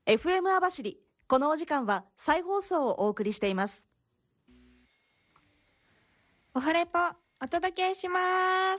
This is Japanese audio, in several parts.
FM 網走。このお時間は再放送をお送りしています。 おはレポお届けします。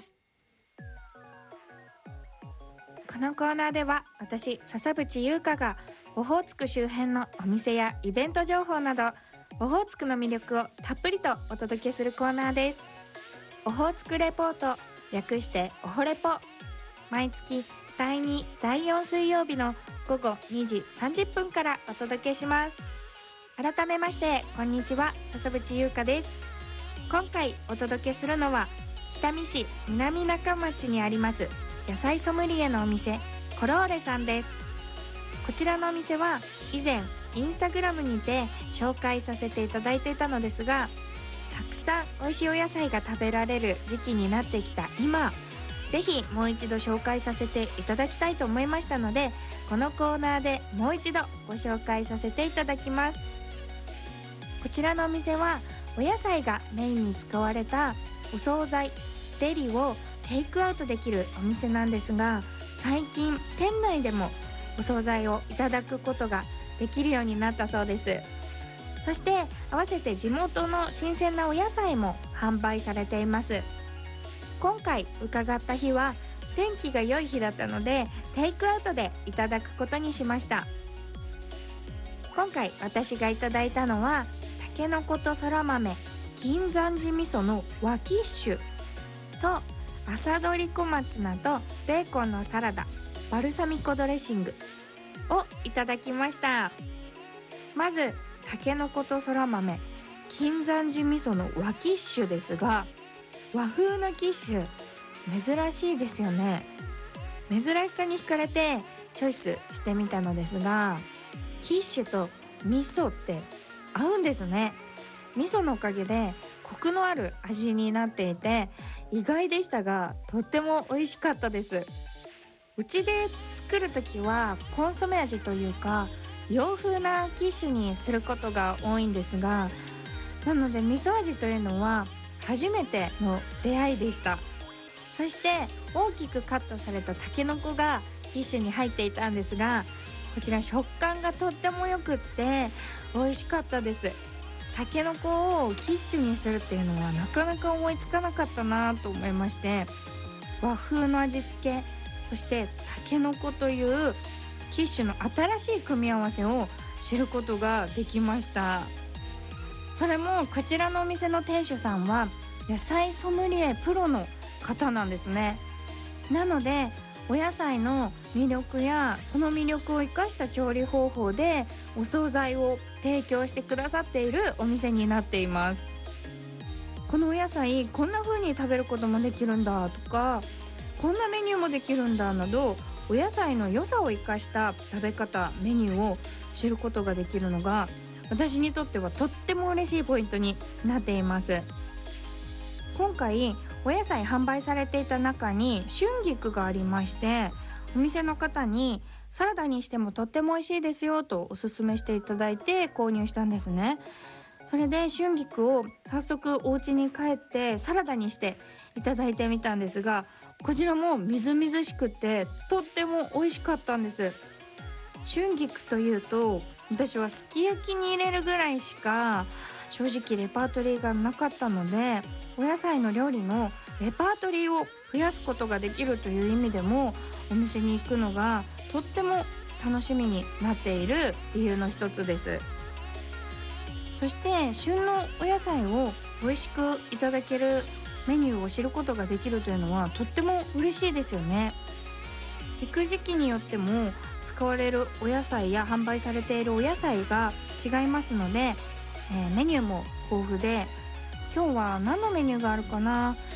このコーナーでは私笹渕優香がオホーツク周辺のお店やイベント情報などオホーツクの魅力をたっぷりとお届けするコーナーです。オホーツクレポート、略してオホレポ。毎月第2、第4水曜日の午後2時30分からお届けします。改めましてこんにちは、笹渕優香です。今回お届けするのは北見市南中町にあります野菜ソムリエのお店コローレさんです。こちらのお店は以前インスタグラムにて紹介させていただいていたのですが、たくさん美味しいお野菜が食べられる時期になってきた今、ぜひもう一度紹介させていただきたいと思いましたので、このコーナーでもう一度ご紹介させていただきます。こちらのお店はお野菜がメインに使われたお惣菜デリをテイクアウトできるお店なんですが、最近店内でもお惣菜をいただくことができるようになったそうです。そして合わせて地元の新鮮なお野菜も販売されています。今回伺った日は天気が良い日だったのでテイクアウトでいただくことにしました。今回私がいただいたのはたけのことそら豆金山寺味噌の和キッシュと朝どり小松菜とベーコンのサラダバルサミコドレッシングをいただきました。まずたけのことそら豆金山寺味噌の和キッシュですが、和風のキッシュ珍しいですよね。珍しさに惹かれてチョイスしてみたのですが、キッシュと味噌って合うんですね。味噌のおかげでコクのある味になっていて意外でしたが、とっても美味しかったです。うちで作るときはコンソメ味というか洋風なキッシュにすることが多いんですが、なので味噌味というのは初めての出会いでした。そして大きくカットされたタケノコがキッシュに入っていたんですが、こちら食感がとってもよくって美味しかったです。タケノコをキッシュにするっていうのはなかなか思いつかなかったなと思いまして、和風の味付け、そしてタケノコというキッシュの新しい組み合わせを知ることができました。それもこちらのお店の店主さんは野菜ソムリエプロの方なんですね。なのでお野菜の魅力やその魅力を生かした調理方法でお惣菜を提供してくださっているお店になっています。このお野菜こんな風に食べることもできるんだとか、こんなメニューもできるんだなど、お野菜の良さを生かした食べ方メニューを知ることができるのが私にとってはとっても嬉しいポイントになっています。今回お野菜販売されていた中に春菊がありまして、お店の方にサラダにしてもとっても美味しいですよとおすすめしていただいて購入したんですね。それで春菊を早速お家に帰ってサラダにしていただいてみたんですが、こちらもみずみずしくてとっても美味しかったんです。春菊というと私はすき焼きに入れるぐらいしか正直レパートリーがなかったので、お野菜の料理のレパートリーを増やすことができるという意味でもお店に行くのがとっても楽しみになっている理由の一つです。そして旬のお野菜を美味しくいただけるメニューを知ることができるというのはとっても嬉しいですよね。行く時期によっても使われるお野菜や販売されているお野菜が違いますので、メニューも豊富で、今日は何のメニューがあるかな、